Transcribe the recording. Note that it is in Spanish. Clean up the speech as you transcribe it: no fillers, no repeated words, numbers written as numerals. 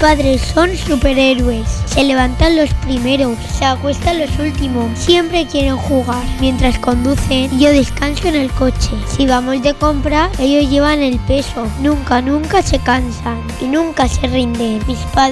padres son superhéroes. Se levantan los primeros, se acuestan los últimos. Siempre quieren jugar mientras conducen y yo descanso en el coche. Si vamos de compra, ellos llevan el peso. Nunca se cansan y nunca se rinden. Mis padres